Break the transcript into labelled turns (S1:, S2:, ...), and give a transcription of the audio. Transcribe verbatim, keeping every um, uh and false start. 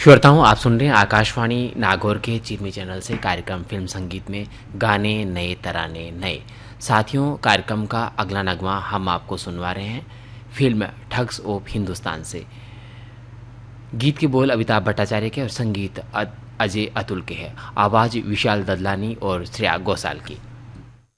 S1: श्रोताओं, आप सुन रहे हैं आकाशवाणी नागौर के चिरमी चैनल से कार्यक्रम फिल्म संगीत में गाने नए तराने नए। साथियों, कार्यक्रम का अगला नगमा हम आपको सुनवा रहे हैं फिल्म ठग्स ऑफ हिंदुस्तान से। गीत के बोल अमिताभ भट्टाचार्य के और संगीत अजय अतुल के हैं। आवाज़ विशाल ददलानी और श्रेया घोषाल की।